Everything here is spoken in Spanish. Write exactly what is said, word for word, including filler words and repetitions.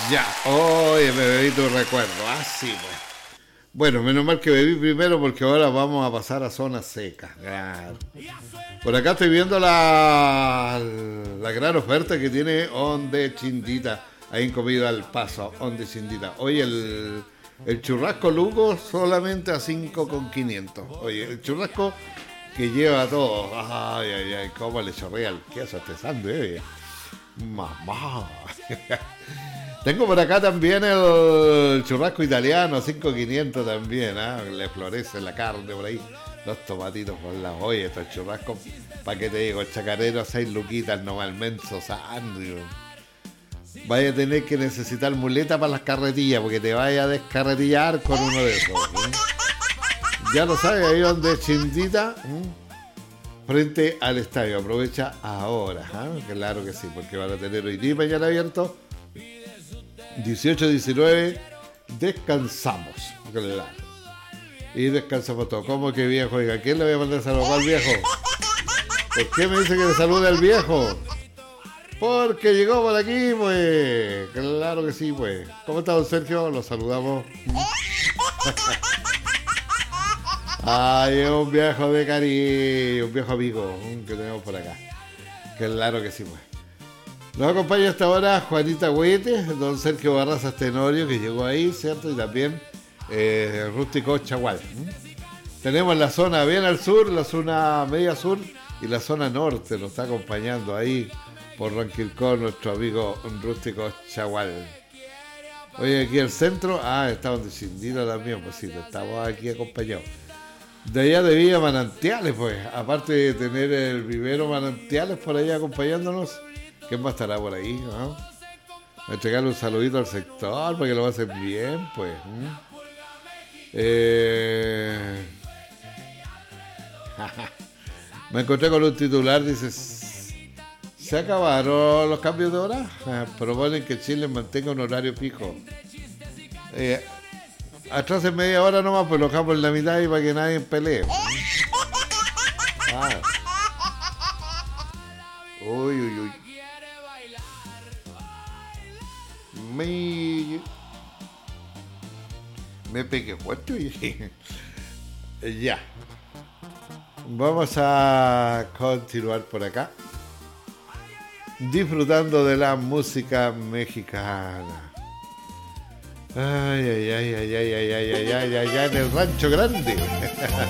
Ya, oye, me bebí tu recuerdo. Ah, sí, pues. Bueno, menos mal que bebí primero porque ahora vamos a pasar a zonas secas. Claro. Por acá estoy viendo la, la gran oferta que tiene Onde Chindita. Ahí en Comida al Paso, Onde Chindita. Oye, el, el churrasco Lugo solamente a cinco con quinientos. Oye, el churrasco que lleva todo. Ay, ay, ay, cómo le chorrea el queso a este sándwich. Mamá. Tengo por acá también el churrasco italiano, cinco mil quinientos también, ¿eh? Le florece la carne por ahí, los tomatitos por la olla, estos churrascos, ¿para qué te digo? Chacarero, seis luquitas nomás, el menso sándwich. Vaya a tener que necesitar muleta para las carretillas, porque te vaya a descarretillar con uno de esos. ¿eh? Ya lo sabes, ahí donde Chindita, ¿eh? Frente al estadio, aprovecha ahora, ¿eh? Claro que sí, porque van a tener hoy día y mañana abierto. dieciocho diecinueve descansamos, claro. Y descansamos todos. ¿Cómo que viejo? Oiga, ¿quién le voy a mandar saludos al viejo? ¿Por qué me dice que le salude al viejo? Porque llegó por aquí, pues. Claro que sí, pues. ¿Cómo está, don Sergio? Lo saludamos. Ay, es un viejo de cariño, un viejo amigo que tenemos por acá. Claro que sí, pues. Nos acompaña hasta ahora Juanita Huete, don Sergio Barrazas Tenorio, que llegó ahí, ¿cierto? Y también eh, Rústico Chagual. ¿Mm? Tenemos la zona bien al sur, la zona media sur y la zona norte. Nos está acompañando ahí por Ranquilcón nuestro amigo Rústico Chagual. Oye, aquí el centro, ah, estamos de Chindita también, pues sí, estamos aquí acompañados. De allá de Villa Manantiales, pues, aparte de tener el vivero Manantiales por ahí acompañándonos. ¿Quién más estará por ahí? ¿No? Entregarle un saludito al sector para que lo pasen bien, pues. ¿Mm? Eh... Me encontré con un titular, dice, ¿se acabaron los cambios de hora? Proponen que Chile mantenga un horario fijo. Eh, atrás en media hora nomás, pues lo dejamos en la mitad y para que nadie pelee. Ah. Uy, uy, uy. Me, me pegué fuerte y ya. Vamos a continuar por acá disfrutando de la música mexicana. Ay, ay, ay, ay, ay, ay, ay, ay, ay, ay, ay, en el Rancho Grande.